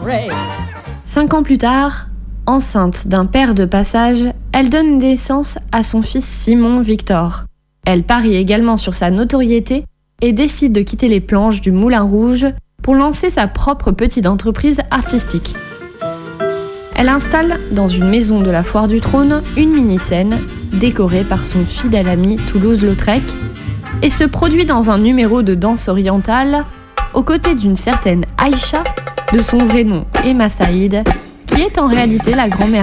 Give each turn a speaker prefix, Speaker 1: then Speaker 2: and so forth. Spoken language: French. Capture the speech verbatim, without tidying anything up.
Speaker 1: Cinq ans plus tard, enceinte d'un père de passage, elle donne naissance à son fils Simon Victor. Elle parie également sur sa notoriété et décide de quitter les planches du Moulin Rouge pour lancer sa propre petite entreprise artistique. Elle installe dans une maison de la Foire du Trône une mini-scène décorée par son fidèle ami Toulouse-Lautrec et se produit dans un numéro de danse orientale aux côtés d'une certaine Aïcha, de son vrai nom Emma Saïd, qui est en réalité la grand-mère